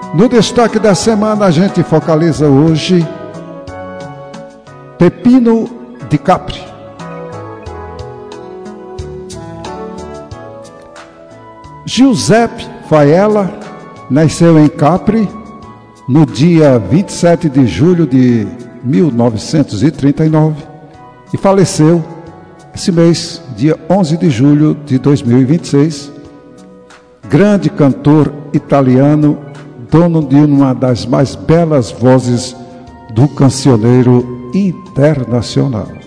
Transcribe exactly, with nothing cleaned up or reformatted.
No destaque da semana, a gente focaliza hoje Pepino de Capri. Giuseppe Faella nasceu em Capri no dia vinte e sete de julho de mil novecentos e trinta e nove e faleceu esse mês, dia onze de julho de dois mil e vinte e seis. Grande cantor italiano, dono de uma das mais belas vozes do cancioneiro internacional.